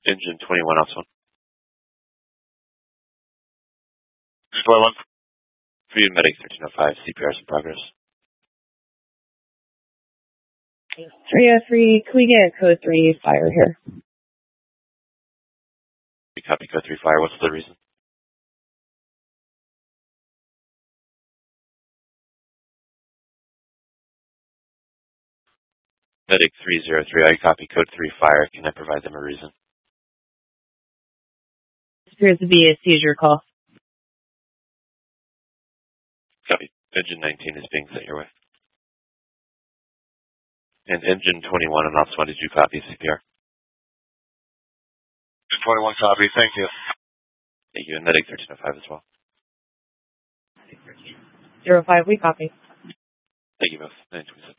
Engine 21, ops 1. 21. For you, Medic 1305, CPR is in progress. 303, can we get code 3 fire here? We copy code 3 fire. What's the reason? Medic 303, I copy code 3 fire. Can I provide them a reason? This appears to be a seizure call. Copy. Engine 19 is being sent your way. And Engine 21 and ops 1, did you copy CPR? 21 copy, thank you. Thank you, and Medic 1305 as well. 05, we copy. Thank you both. 927.